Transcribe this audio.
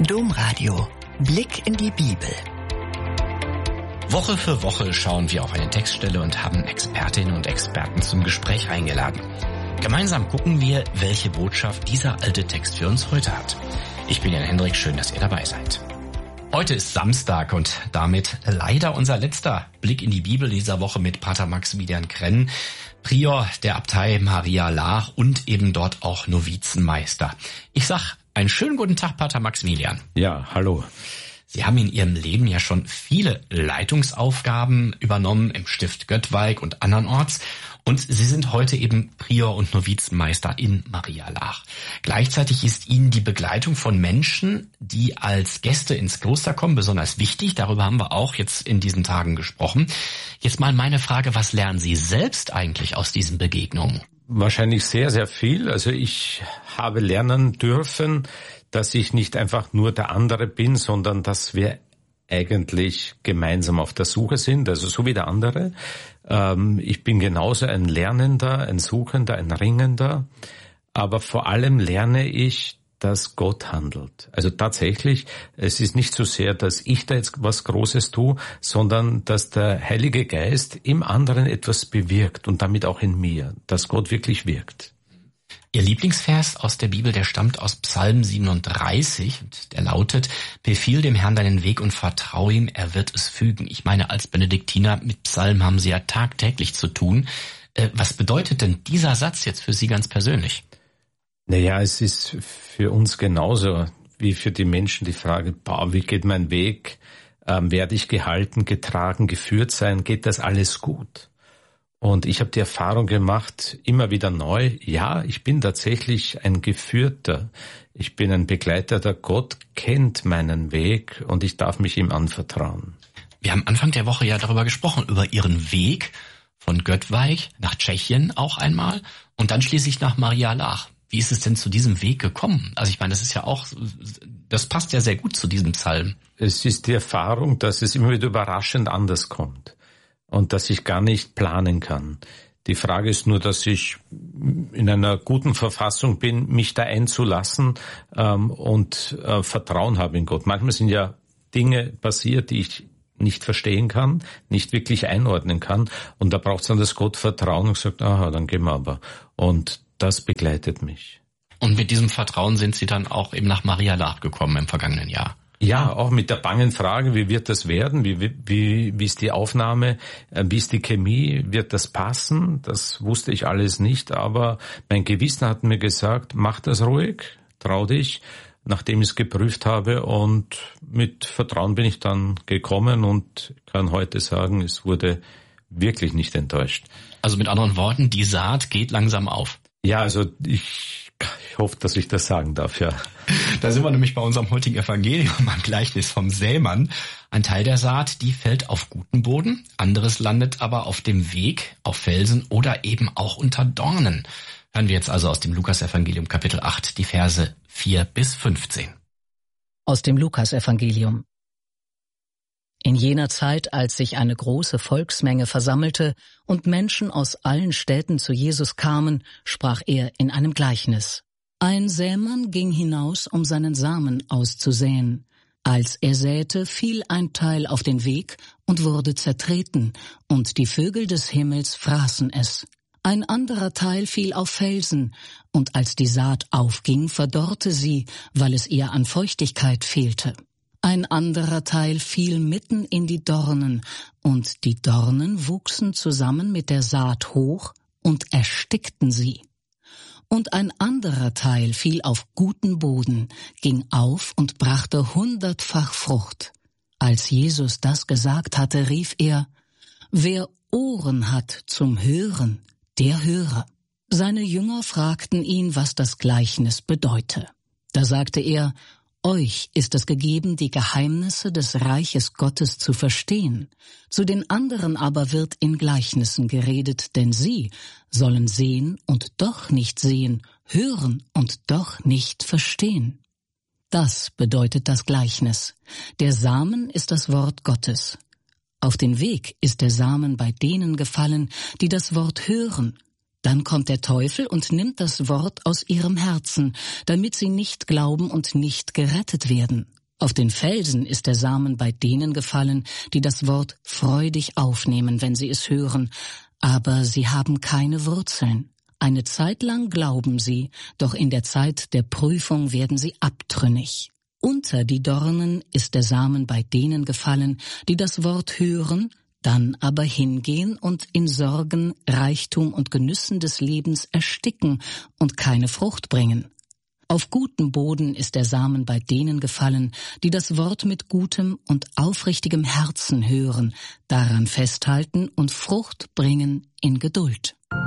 Domradio. Blick in die Bibel. Woche für Woche schauen wir auf eine Textstelle und haben Expertinnen und Experten zum Gespräch eingeladen. Gemeinsam gucken wir, welche Botschaft dieser alte Text für uns heute hat. Ich bin Jan Hendrik, schön, dass ihr dabei seid. Heute ist Samstag und damit leider unser letzter Blick in die Bibel dieser Woche mit Pater Maximilian Krenn, Prior der Abtei Maria Laach und eben dort auch Novizenmeister. Ich sag einen schönen guten Tag, Pater Maximilian. Ja, hallo. Sie haben in Ihrem Leben ja schon viele Leitungsaufgaben übernommen im Stift Göttweig und andernorts. Und Sie sind heute eben Prior und Novizenmeister in Maria Laach. Gleichzeitig ist Ihnen die Begleitung von Menschen, die als Gäste ins Kloster kommen, besonders wichtig. Darüber haben wir auch jetzt in diesen Tagen gesprochen. Jetzt mal meine Frage, was lernen Sie selbst eigentlich aus diesen Begegnungen? Wahrscheinlich sehr, sehr viel. Also ich habe lernen dürfen, dass ich nicht einfach nur der andere bin, sondern dass wir eigentlich gemeinsam auf der Suche sind, also so wie der andere. Ich bin genauso ein Lernender, ein Suchender, ein Ringender, aber vor allem lerne ich, dass Gott handelt. Also tatsächlich, es ist nicht so sehr, dass ich da jetzt was Großes tue, sondern dass der Heilige Geist im anderen etwas bewirkt und damit auch in mir, dass Gott wirklich wirkt. Ihr Lieblingsvers aus der Bibel, der stammt aus Psalm 37 und der lautet: Befiehl dem Herrn deinen Weg und vertrau ihm, er wird es fügen. Ich meine, als Benediktiner mit Psalmen haben Sie ja tagtäglich zu tun. Was bedeutet denn dieser Satz jetzt für Sie ganz persönlich? Naja, es ist für uns genauso wie für die Menschen die Frage, wie geht mein Weg? Werde ich gehalten, getragen, geführt sein? Geht das alles gut? Und ich habe die Erfahrung gemacht, immer wieder neu, ja, ich bin tatsächlich ein Geführter. Ich bin ein Begleiter, der Gott kennt meinen Weg und ich darf mich ihm anvertrauen. Wir haben Anfang der Woche ja darüber gesprochen, über Ihren Weg von Göttweig nach Tschechien auch einmal und dann schließlich nach Maria Laach. Wie ist es denn zu diesem Weg gekommen? Also ich meine, das ist ja auch, das passt ja sehr gut zu diesem Psalm. Es ist die Erfahrung, dass es immer wieder überraschend anders kommt. Und dass ich gar nicht planen kann. Die Frage ist nur, dass ich in einer guten Verfassung bin, mich da einzulassen und Vertrauen habe in Gott. Manchmal sind ja Dinge passiert, die ich nicht verstehen kann, nicht wirklich einordnen kann. Und da braucht es dann das Gottvertrauen und sagt, aha, dann gehen wir aber. Und das begleitet mich. Und mit diesem Vertrauen sind Sie dann auch eben nach Maria Laach gekommen im vergangenen Jahr? Ja, auch mit der bangen Frage, wie wird das werden, wie ist die Aufnahme, wie ist die Chemie, wird das passen? Das wusste ich alles nicht, aber mein Gewissen hat mir gesagt, mach das ruhig, trau dich, nachdem ich es geprüft habe, und mit Vertrauen bin ich dann gekommen und kann heute sagen, es wurde wirklich nicht enttäuscht. Also mit anderen Worten, die Saat geht langsam auf. Ja, also ich hoffe, dass ich das sagen darf, ja. Da sind wir nämlich bei unserem heutigen Evangelium am Gleichnis vom Sämann. Ein Teil der Saat, die fällt auf guten Boden, anderes landet aber auf dem Weg, auf Felsen oder eben auch unter Dornen. Hören wir jetzt also aus dem Lukas-Evangelium Kapitel 8, die Verse 4 bis 15. Aus dem Lukas-Evangelium. In jener Zeit, als sich eine große Volksmenge versammelte und Menschen aus allen Städten zu Jesus kamen, sprach er in einem Gleichnis. Ein Sämann ging hinaus, um seinen Samen auszusäen. Als er säte, fiel ein Teil auf den Weg und wurde zertreten, und die Vögel des Himmels fraßen es. Ein anderer Teil fiel auf Felsen, und als die Saat aufging, verdorrte sie, weil es ihr an Feuchtigkeit fehlte. Ein anderer Teil fiel mitten in die Dornen, und die Dornen wuchsen zusammen mit der Saat hoch und erstickten sie. Und ein anderer Teil fiel auf guten Boden, ging auf und brachte 100-fach Frucht. Als Jesus das gesagt hatte, rief er: Wer Ohren hat zum Hören, der höre. Seine Jünger fragten ihn, was das Gleichnis bedeute. Da sagte er: Euch ist es gegeben, die Geheimnisse des Reiches Gottes zu verstehen. Zu den anderen aber wird in Gleichnissen geredet, denn sie sollen sehen und doch nicht sehen, hören und doch nicht verstehen. Das bedeutet das Gleichnis. Der Samen ist das Wort Gottes. Auf den Weg ist der Samen bei denen gefallen, die das Wort hören. Dann kommt der Teufel und nimmt das Wort aus ihrem Herzen, damit sie nicht glauben und nicht gerettet werden. Auf den Felsen ist der Samen bei denen gefallen, die das Wort freudig aufnehmen, wenn sie es hören, aber sie haben keine Wurzeln. Eine Zeit lang glauben sie, doch in der Zeit der Prüfung werden sie abtrünnig. Unter die Dornen ist der Samen bei denen gefallen, die das Wort hören, dann aber hingehen und in Sorgen, Reichtum und Genüssen des Lebens ersticken und keine Frucht bringen. Auf gutem Boden ist der Samen bei denen gefallen, die das Wort mit gutem und aufrichtigem Herzen hören, daran festhalten und Frucht bringen in Geduld.